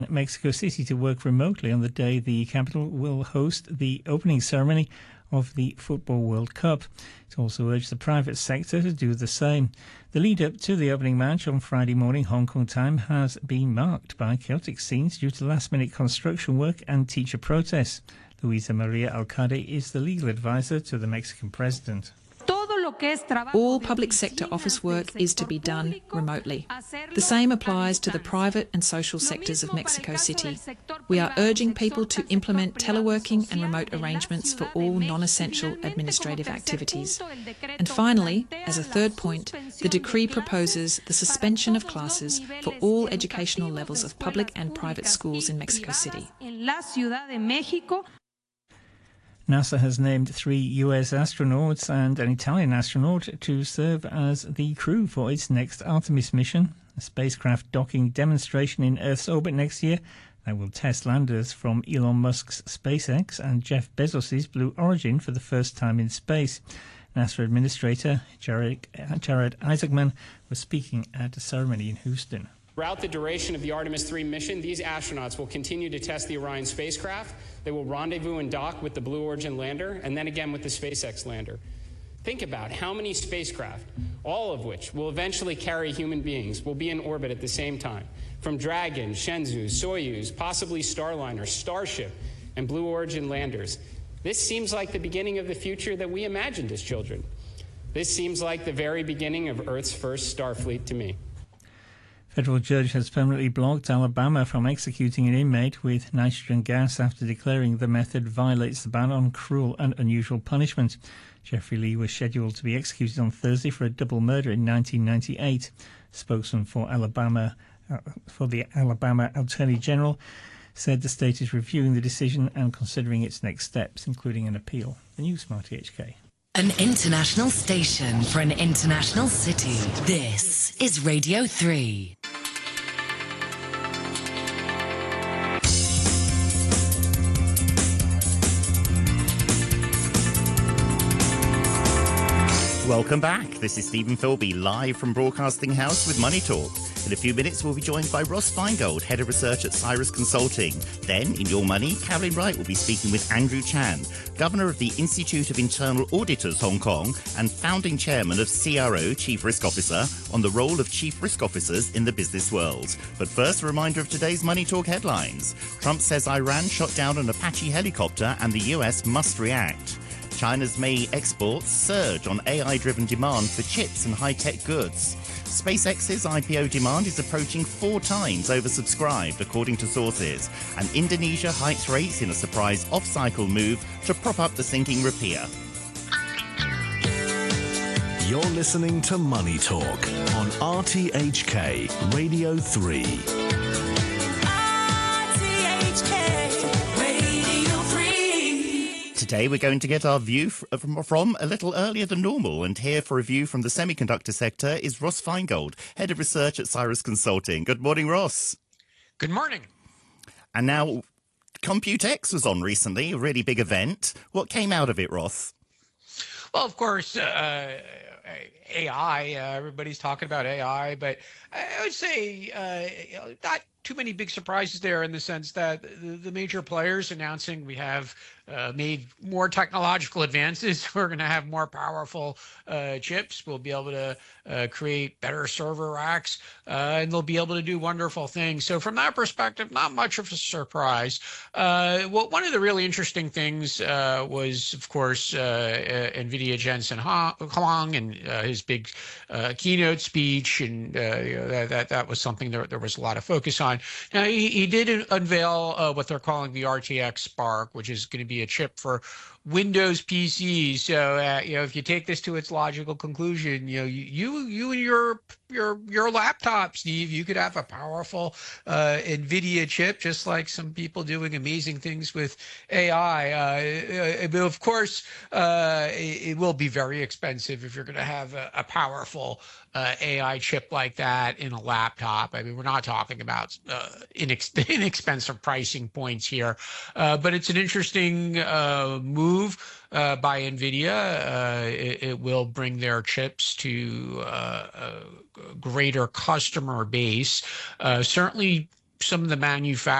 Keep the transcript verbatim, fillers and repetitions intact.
Mexico City to work remotely on the day the capital will host the opening ceremony of the Football World Cup. It also urged the private sector to do the same. The lead-up to the opening match on Friday morning Hong Kong time has been marked by chaotic scenes due to last-minute construction work and teacher protests. Luisa Maria Alcade is the legal advisor to the Mexican president. All public sector office work is to be done remotely. The same applies to the private and social sectors of Mexico City. We are urging people to implement teleworking and remote arrangements for all non-essential administrative activities. And finally, as a third point, the decree proposes the suspension of classes for all educational levels of public and private schools in Mexico City. NASA has named three U S astronauts and an Italian astronaut to serve as the crew for its next Artemis mission, a spacecraft docking demonstration in Earth's orbit next year that will test landers from Elon Musk's SpaceX and Jeff Bezos' Blue Origin for the first time in space. NASA Administrator Jared, Jared Isaacman was speaking at a ceremony in Houston. Throughout the duration of the Artemis three mission, these astronauts will continue to test the Orion spacecraft. They will rendezvous and dock with the Blue Origin lander and then again with the SpaceX lander. Think about how many spacecraft, all of which will eventually carry human beings, will be in orbit at the same time. From Dragon, Shenzhou, Soyuz, possibly Starliner, Starship, and Blue Origin landers. This seems like the beginning of the future that we imagined as children. This seems like the very beginning of Earth's first Starfleet to me. Federal judge has permanently blocked Alabama from executing an inmate with nitrogen gas after declaring the method violates the ban on cruel and unusual punishment. Jeffrey Lee was scheduled to be executed on Thursday for a double murder in nineteen ninety-eight. Spokesman for Alabama, uh, for the Alabama Attorney General, said the state is reviewing the decision and considering its next steps, including an appeal. The News, Marty H K. An international station for an international city. This is Radio three. Welcome back. This is Stephen Philby, live from Broadcasting House with Money Talk. In a few minutes, we'll be joined by Ross Feingold, Head of Research at Cyrus Consulting. Then, in Your Money, Caroline Wright will be speaking with Andrew Chan, Governor of the Institute of Internal Auditors Hong Kong and founding chairman of C R O, Chief Risk Officer, on the role of Chief Risk Officers in the business world. But first, a reminder of today's Money Talk headlines. Trump says Iran shot down an Apache helicopter and the U S must react. China's May exports surge on A I-driven demand for chips and high-tech goods. SpaceX's I P O demand is approaching four times oversubscribed, according to sources. And Indonesia hikes rates in a surprise off-cycle move to prop up the sinking rupiah. You're listening to Money Talk on R T H K Radio three. Today we're going to get our view from, from a little earlier than normal, and here for a view from the semiconductor sector is Ross Feingold, Head of Research at Cyrus Consulting. Good morning, Ross. Good morning. And now Computex was on recently, a really big event. What came out of it, Ross? Well, of course, uh, A I, uh, everybody's talking about A I, but I would say uh, not too many big surprises there in the sense that the, the major players announcing we have uh, made more technological advances. We're going to have more powerful uh, chips. We'll be able to uh, create better server racks, uh, and they'll be able to do wonderful things. So from that perspective, not much of a surprise. Uh, well, one of the really interesting things uh, was, of course, uh, NVIDIA Jensen Huang and uh, his big uh, keynote speech, and uh, you know, that, that that was something that there was a lot of focus on. Now, he, he did unveil uh, what they're calling the R T X Spark, which is going to be a chip for Windows P Cs. So, uh, you know, if you take this to its logical conclusion, you know, you you and your your your laptop, Steve, you could have a powerful uh, NVIDIA chip, just like some people doing amazing things with A I. Uh, but of course, uh, it, it will be very expensive if you're going to have a, a powerful uh, A I chip like that in a laptop. I mean, we're not talking about uh, inex- inexpensive pricing points here, uh, but it's an interesting uh, move. Move uh, by NVIDIA. Uh, it, it will bring their chips to uh, a greater customer base. Uh, certainly some of the manufacturers